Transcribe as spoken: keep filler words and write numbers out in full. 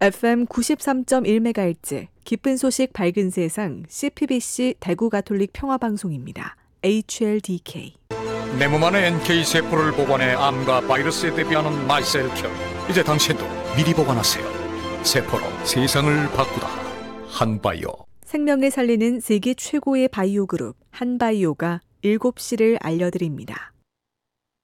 에프엠 구십삼 점 일 메가헤르츠 기쁜 소식 밝은 세상 씨피비씨 대구 가톨릭 평화방송입니다. 에이치엘디케이. 내 몸 안에 엔케이 세포를 보관해 암과 바이러스에 대비하는 마이셀큐. 이제 당신도 미리 보관하세요. 세포로 세상을 바꾸다. 한바이오. 생명을 살리는 세계 최고의 바이오 그룹 한바이오가 일곱 시를 알려드립니다.